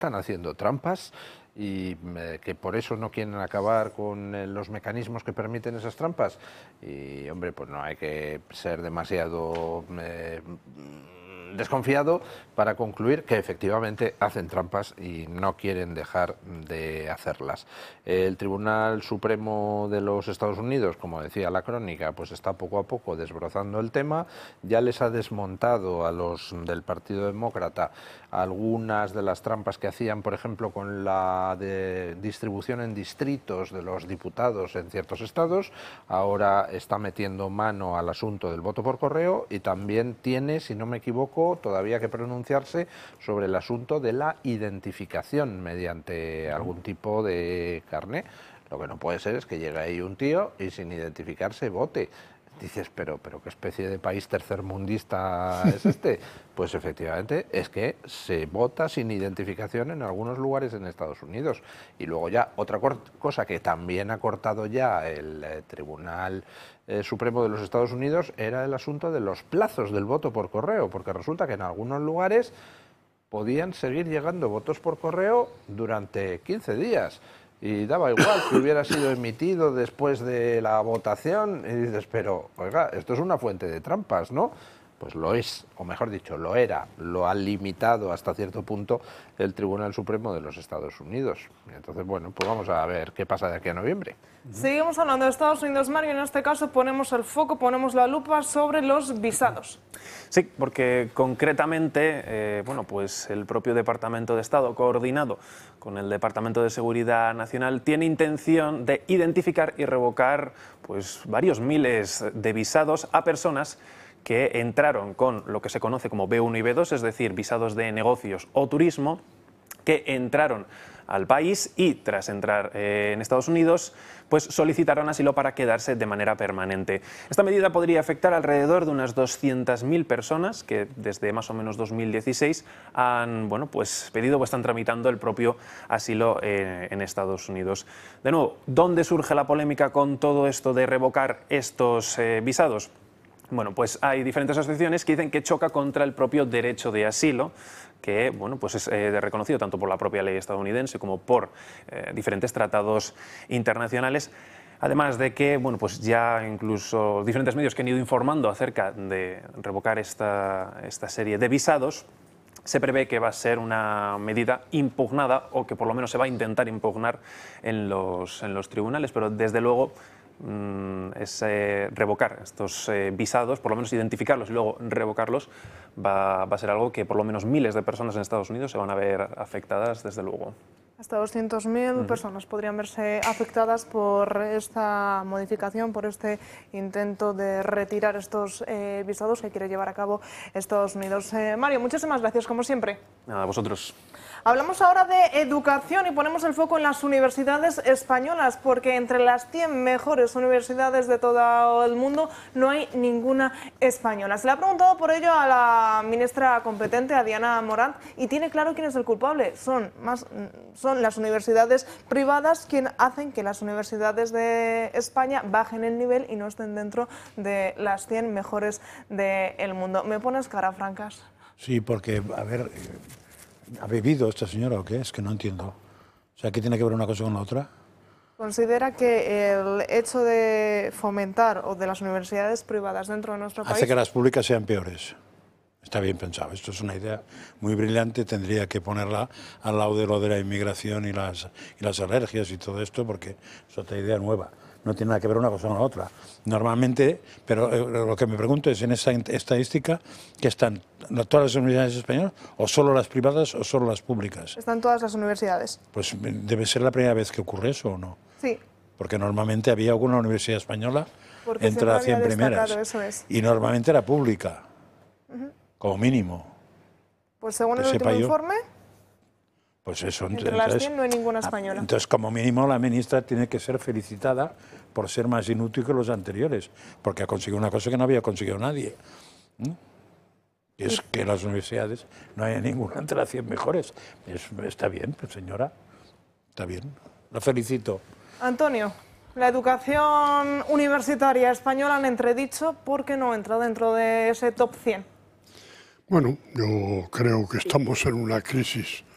están haciendo trampas y que por eso no quieren acabar con los mecanismos que permiten esas trampas. Y hombre, pues no hay que ser demasiado desconfiado para concluir que efectivamente hacen trampas y no quieren dejar de hacerlas. El Tribunal Supremo de los Estados Unidos, como decía la crónica, pues está poco a poco desbrozando el tema, ya les ha desmontado a los del Partido Demócrata algunas de las trampas que hacían, por ejemplo, con la de distribución en distritos de los diputados en ciertos estados. Ahora está metiendo mano al asunto del voto por correo y también tiene, si no me equivoco, todavía que pronunciarse sobre el asunto de la identificación mediante algún tipo de carné. Lo que no puede ser es que llegue ahí un tío y sin identificarse vote. Dices, pero ¿qué especie de país tercermundista es este? Pues efectivamente es que se vota sin identificación en algunos lugares en Estados Unidos. Y luego ya otra cosa que también ha cortado ya el Tribunal Supremo de los Estados Unidos era el asunto de los plazos del voto por correo, porque resulta que en algunos lugares podían seguir llegando votos por correo durante 15 días. Y daba igual que hubiera sido emitido después de la votación. Y dices, pero, oiga, esto es una fuente de trampas, ¿no? Pues lo es, o mejor dicho, lo era. Lo ha limitado hasta cierto punto el Tribunal Supremo de los Estados Unidos. Entonces, bueno, pues vamos a ver qué pasa de aquí a noviembre. Seguimos hablando de Estados Unidos, Mario, y en este caso ponemos el foco, ponemos la lupa sobre los visados. Sí, porque concretamente, bueno, pues el propio Departamento de Estado, coordinado con el Departamento de Seguridad Nacional, tiene intención de identificar y revocar pues varios miles de visados a personas que entraron con lo que se conoce como B1 y B2, es decir, visados de negocios o turismo, que entraron al país y tras entrar en Estados Unidos pues solicitaron asilo para quedarse de manera permanente. Esta medida podría afectar alrededor de unas 200.000 personas que desde más o menos 2016 han pues pedido o están tramitando el propio asilo en Estados Unidos. De nuevo, ¿dónde surge la polémica con todo esto de revocar estos visados? Bueno, pues hay diferentes asociaciones que dicen que choca contra el propio derecho de asilo, que bueno, pues es reconocido tanto por la propia ley estadounidense como por diferentes tratados internacionales. Además de que bueno, pues ya incluso diferentes medios que han ido informando acerca de revocar esta serie de visados, se prevé que va a ser una medida impugnada o que por lo menos se va a intentar impugnar en los tribunales, pero desde luego es revocar estos visados, por lo menos identificarlos y luego revocarlos, va a ser algo que por lo menos miles de personas en Estados Unidos se van a ver afectadas, desde luego. Hasta 200.000 personas podrían verse afectadas por esta modificación, por este intento de retirar estos visados que quiere llevar a cabo Estados Unidos. Mario, muchísimas gracias, como siempre. Nada, a vosotros. Hablamos ahora de educación y ponemos el foco en las universidades españolas, porque entre las 100 mejores universidades de todo el mundo no hay ninguna española. Se le ha preguntado por ello a la ministra competente, a Diana Morant, y tiene claro quién es el culpable. Son las universidades privadas quienes hacen que las universidades de España bajen el nivel y no estén dentro de las 100 mejores del mundo. ¿Me pones cara francas? Sí, porque, a ver, ¿ha bebido esta señora o qué? Es que no entiendo. O sea, ¿qué tiene que ver una cosa con la otra? ¿Considera que el hecho de fomentar o de las universidades privadas dentro de nuestro país hace que las públicas sean peores? Está bien pensado. Esto es una idea muy brillante. Tendría que ponerla al lado de lo de la inmigración y las alergias y todo esto, porque es otra idea nueva. No tiene nada que ver una cosa con la otra. Normalmente, pero lo que me pregunto es, en esa estadística, ¿que están todas las universidades españolas, o solo las privadas, o solo las públicas? Están todas las universidades. Pues debe ser la primera vez que ocurre eso, ¿o no? Sí. Porque normalmente había alguna universidad española Porque entre las 100 primeras. Eso es. Y normalmente era pública, como mínimo. Pues según el último informe, pues eso, entre las 100 no hay ninguna española. Entonces, como mínimo, la ministra tiene que ser felicitada por ser más inútil que los anteriores, porque ha conseguido una cosa que no había conseguido nadie. Y es que las universidades no haya ninguna entre las 100 mejores. Está bien, pues, señora, está bien. La felicito. Antonio, la educación universitaria española en entredicho, ¿por qué no entra dentro de ese top 100? Bueno, yo creo que estamos en una crisis